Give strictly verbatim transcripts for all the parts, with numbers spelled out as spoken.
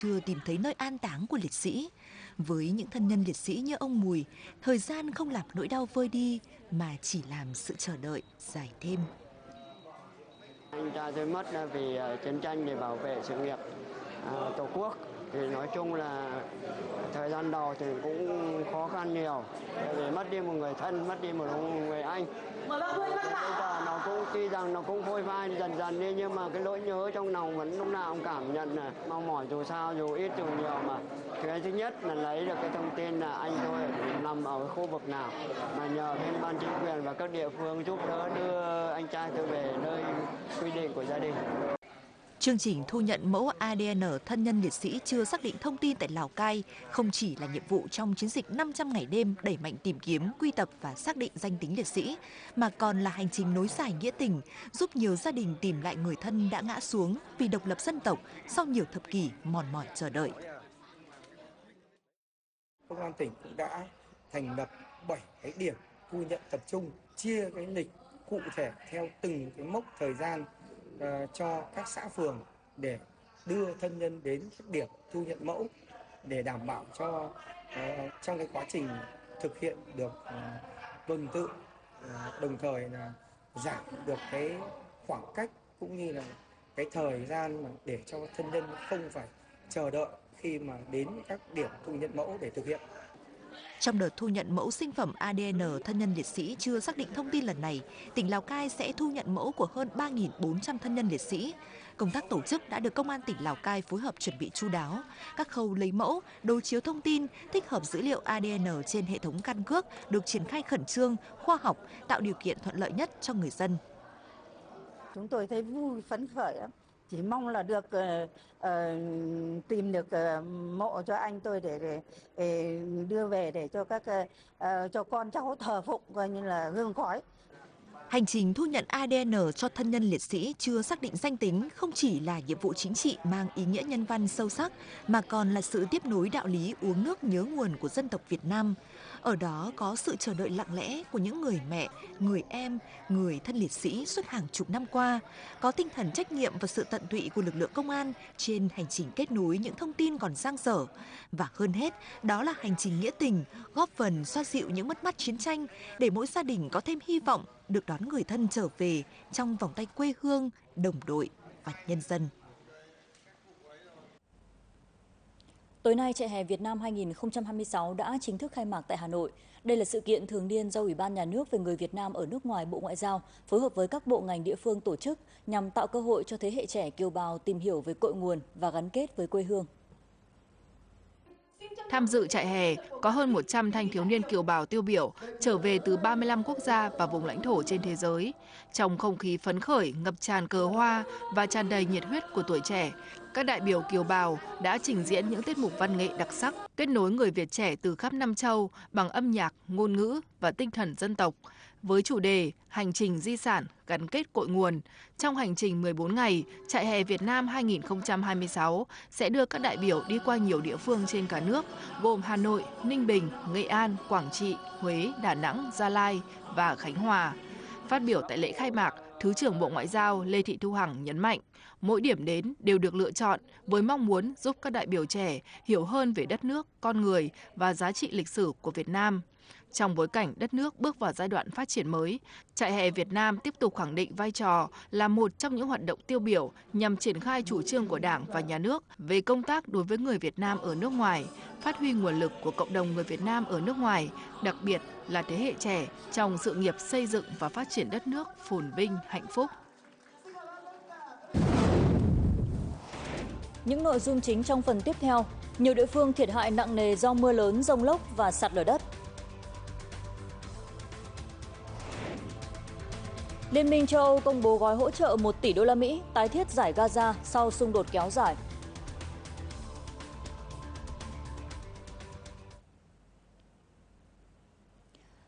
chưa tìm thấy nơi an táng của liệt sĩ. Với những thân nhân liệt sĩ như ông Mùi, thời gian không làm nỗi đau vơi đi mà chỉ làm sự chờ đợi dài thêm. Anh trai tôi mất là vì chiến tranh để bảo vệ sự nghiệp à, Tổ quốc. Thì nói chung là thời gian đầu thì cũng khó khăn nhiều, vì mất đi một người thân, mất đi một người anh. Bây giờ nó cũng tuy rằng nó cũng phôi phai dần dần đi, nhưng mà cái nỗi nhớ trong lòng vẫn lúc nào cũng cảm nhận là mong mỏi dù sao, dù ít dù nhiều mà cái thứ nhất là lấy được cái thông tin là anh tôi nằm ở khu vực nào, mà nhờ bên ban chính quyền và các địa phương giúp đỡ đưa anh trai tôi về nơi quy định của gia đình. Chương trình thu nhận mẫu a đê en thân nhân liệt sĩ chưa xác định thông tin tại Lào Cai không chỉ là nhiệm vụ trong chiến dịch năm trăm ngày đêm đẩy mạnh tìm kiếm, quy tập và xác định danh tính liệt sĩ, mà còn là hành trình nối dài nghĩa tình, giúp nhiều gia đình tìm lại người thân đã ngã xuống vì độc lập dân tộc sau nhiều thập kỷ mòn mỏi chờ đợi. Công an tỉnh cũng đã thành lập bảy cái điểm thu nhận tập trung, chia cái lịch cụ thể theo từng cái mốc thời gian uh, cho các xã phường để đưa thân nhân đến các điểm thu nhận mẫu để đảm bảo cho uh, trong cái quá trình thực hiện được uh, tuần tự, uh, đồng thời là giảm được cái khoảng cách cũng như là cái thời gian mà để cho thân nhân không phải chờ đợi khi mà đến các điểm thu nhận mẫu để thực hiện. Trong đợt thu nhận mẫu sinh phẩm a đê en thân nhân liệt sĩ chưa xác định thông tin lần này, tỉnh Lào Cai sẽ thu nhận mẫu của hơn ba nghìn bốn trăm thân nhân liệt sĩ. Công tác tổ chức đã được Công an tỉnh Lào Cai phối hợp chuẩn bị chu đáo. Các khâu lấy mẫu, đối chiếu thông tin, tích hợp dữ liệu a đê en trên hệ thống căn cước được triển khai khẩn trương, khoa học, tạo điều kiện thuận lợi nhất cho người dân. Chúng tôi thấy vui, phấn khởi lắm. Chỉ mong là được uh, uh, tìm được uh, mộ cho anh tôi để, để, để đưa về để cho các uh, cho con cháu thờ phụng coi như là hương khói. Hành trình thu nhận a đê en cho thân nhân liệt sĩ chưa xác định danh tính không chỉ là nhiệm vụ chính trị mang ý nghĩa nhân văn sâu sắc, mà còn là sự tiếp nối đạo lý uống nước nhớ nguồn của dân tộc Việt Nam. Ở đó có sự chờ đợi lặng lẽ của những người mẹ, người em, người thân liệt sĩ suốt hàng chục năm qua, có tinh thần trách nhiệm và sự tận tụy của lực lượng công an trên hành trình kết nối những thông tin còn dang dở. Và hơn hết, đó là hành trình nghĩa tình, góp phần xoa dịu những mất mát chiến tranh để mỗi gia đình có thêm hy vọng được đón người thân trở về trong vòng tay quê hương, đồng đội và nhân dân. Tối nay, Trại hè Việt Nam hai nghìn không trăm hai mươi sáu đã chính thức khai mạc tại Hà Nội. Đây là sự kiện thường niên do Ủy ban Nhà nước về người Việt Nam ở nước ngoài Bộ Ngoại giao phối hợp với các bộ ngành địa phương tổ chức nhằm tạo cơ hội cho thế hệ trẻ kiều bào tìm hiểu về cội nguồn và gắn kết với quê hương. Tham dự trại hè có hơn một trăm thanh thiếu niên kiều bào tiêu biểu trở về từ ba mươi lăm quốc gia và vùng lãnh thổ trên thế giới. Trong không khí phấn khởi, ngập tràn cờ hoa và tràn đầy nhiệt huyết của tuổi trẻ, các đại biểu kiều bào đã trình diễn những tiết mục văn nghệ đặc sắc, kết nối người Việt trẻ từ khắp năm châu bằng âm nhạc, ngôn ngữ và tinh thần dân tộc. Với chủ đề Hành trình di sản gắn kết cội nguồn, trong hành trình mười bốn ngày, Trại hè Việt Nam hai nghìn không trăm hai mươi sáu sẽ đưa các đại biểu đi qua nhiều địa phương trên cả nước, gồm Hà Nội, Ninh Bình, Nghệ An, Quảng Trị, Huế, Đà Nẵng, Gia Lai và Khánh Hòa. Phát biểu tại lễ khai mạc, Thứ trưởng Bộ Ngoại giao Lê Thị Thu Hằng nhấn mạnh, mỗi điểm đến đều được lựa chọn với mong muốn giúp các đại biểu trẻ hiểu hơn về đất nước, con người và giá trị lịch sử của Việt Nam. Trong bối cảnh đất nước bước vào giai đoạn phát triển mới, Trại hè Việt Nam tiếp tục khẳng định vai trò là một trong những hoạt động tiêu biểu nhằm triển khai chủ trương của Đảng và Nhà nước về công tác đối với người Việt Nam ở nước ngoài, phát huy nguồn lực của cộng đồng người Việt Nam ở nước ngoài, đặc biệt là thế hệ trẻ trong sự nghiệp xây dựng và phát triển đất nước phồn vinh, hạnh phúc. Những nội dung chính trong phần tiếp theo, nhiều địa phương thiệt hại nặng nề do mưa lớn, dông lốc và sạt lở đất. Liên minh châu Âu công bố gói hỗ trợ một tỷ đô la Mỹ tái thiết giải Gaza sau xung đột kéo dài.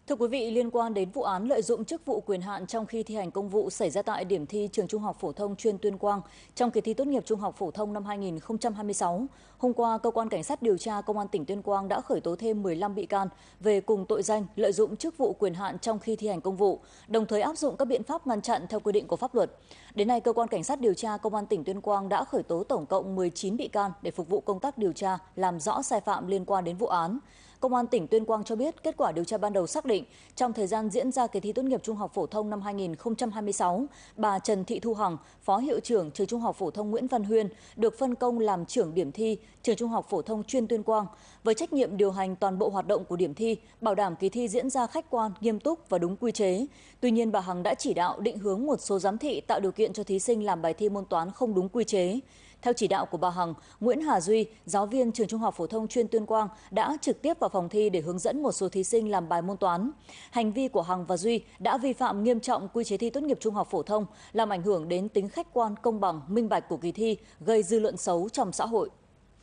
Thưa quý vị, liên quan đến vụ án lợi dụng chức vụ quyền hạn trong khi thi hành công vụ xảy ra tại điểm thi trường Trung học phổ thông chuyên Tuyên Quang trong kỳ thi tốt nghiệp trung học phổ thông năm hai nghìn không trăm hai mươi sáu, hôm qua cơ quan cảnh sát điều tra công an tỉnh Tuyên Quang đã khởi tố thêm mười lăm bị can về cùng tội danh lợi dụng chức vụ quyền hạn trong khi thi hành công vụ, đồng thời áp dụng các biện pháp ngăn chặn theo quy định của pháp luật. Đến nay, cơ quan cảnh sát điều tra công an tỉnh Tuyên Quang đã khởi tố tổng cộng mười chín bị can để phục vụ công tác điều tra, làm rõ sai phạm liên quan đến vụ án. Công an tỉnh Tuyên Quang cho biết kết quả điều tra ban đầu xác định trong thời gian diễn ra kỳ thi tốt nghiệp trung học phổ thông năm hai nghìn không trăm hai mươi sáu, bà Trần Thị Thu Hằng, Phó Hiệu trưởng Trường Trung học phổ thông Nguyễn Văn Huyên, được phân công làm trưởng điểm thi Trường Trung học phổ thông chuyên Tuyên Quang, với trách nhiệm điều hành toàn bộ hoạt động của điểm thi, bảo đảm kỳ thi diễn ra khách quan, nghiêm túc và đúng quy chế. Tuy nhiên, bà Hằng đã chỉ đạo định hướng một số giám thị tạo điều kiện cho thí sinh làm bài thi môn toán không đúng quy chế. Theo chỉ đạo của bà Hằng, Nguyễn Hà Duy, giáo viên Trường Trung học phổ thông chuyên Tuyên Quang, đã trực tiếp vào phòng thi để hướng dẫn một số thí sinh làm bài môn toán. Hành vi của Hằng và Duy đã vi phạm nghiêm trọng quy chế thi tốt nghiệp trung học phổ thông, làm ảnh hưởng đến tính khách quan, công bằng, minh bạch của kỳ thi, gây dư luận xấu trong xã hội.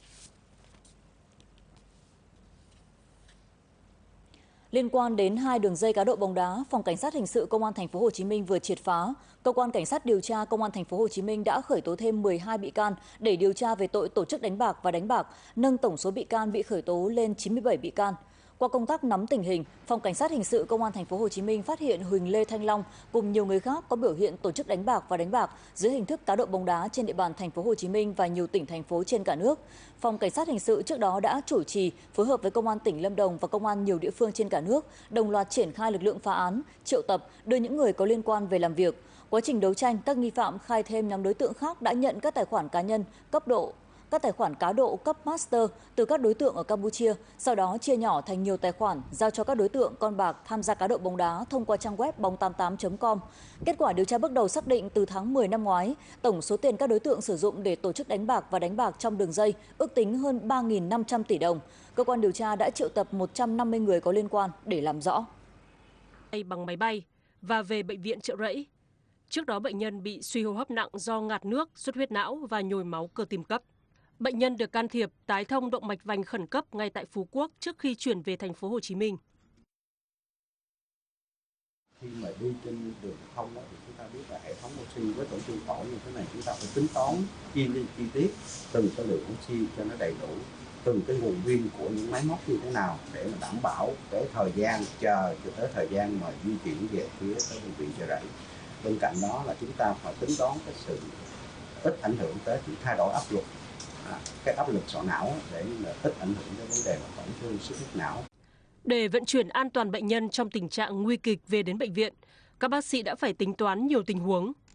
Liên quan đến hai đường dây cá độ bóng đá, Phòng Cảnh sát hình sự Công an thành phố Hồ Chí Minh vừa triệt phá. Cơ quan Cảnh sát điều tra Công an thành phố Hồ Chí Minh đã khởi tố thêm mười hai bị can để điều tra về tội tổ chức đánh bạc và đánh bạc, nâng tổng số bị can bị khởi tố lên chín mươi bảy bị can. Qua công tác nắm tình hình, Phòng Cảnh sát hình sự Công an thành phố Hồ Chí Minh phát hiện Huỳnh Lê Thanh Long cùng nhiều người khác có biểu hiện tổ chức đánh bạc và đánh bạc dưới hình thức cá độ bóng đá trên địa bàn thành phố Hồ Chí Minh và nhiều tỉnh thành phố trên cả nước. Phòng Cảnh sát hình sự trước đó đã chủ trì phối hợp với Công an tỉnh Lâm Đồng và công an nhiều địa phương trên cả nước đồng loạt triển khai lực lượng phá án, triệu tập, đưa những người có liên quan về làm việc. Quá trình đấu tranh, các nghi phạm khai thêm nhóm đối tượng khác đã nhận các tài khoản cá nhân cấp độ các tài khoản cá độ cấp master từ các đối tượng ở Campuchia, sau đó chia nhỏ thành nhiều tài khoản giao cho các đối tượng con bạc tham gia cá độ bóng đá thông qua trang web bóng tám tám chấm com. Kết quả điều tra bước đầu xác định từ tháng mười năm ngoái, tổng số tiền các đối tượng sử dụng để tổ chức đánh bạc và đánh bạc trong đường dây ước tính hơn ba nghìn năm trăm tỷ đồng. Cơ quan điều tra đã triệu tập một trăm năm mươi người có liên quan để làm rõ. Bằng máy bay và về bệnh viện Chợ Rẫy. Trước đó bệnh nhân bị suy hô hấp nặng do ngạt nước, xuất huyết não và nhồi máu cơ tim cấp. Bệnh nhân được can thiệp tái thông động mạch vành khẩn cấp ngay tại Phú Quốc trước khi chuyển về thành phố Hồ Chí Minh. Khi mà đi trên đường không thì chúng ta biết là hệ thống oxy với tổn thương phổi như thế này, chúng ta phải tính toán chi li chi tiết từng cái lượng oxy cho nó đầy đủ, từng cái nguồn pin của những máy móc như thế nào để mà đảm bảo cái thời gian chờ cho tới thời gian mà di chuyển về phía tới bệnh viện Chợ Rẫy. Bên cạnh đó là chúng ta phải tính toán cái sự ít ảnh hưởng tới sự thay đổi áp lực, à, cái áp lực sọ não để là ít ảnh hưởng đến vấn đề mà tổn thương xuất huyết não. Để vận chuyển an toàn bệnh nhân trong tình trạng nguy kịch về đến bệnh viện, các bác sĩ đã phải tính toán nhiều tình huống.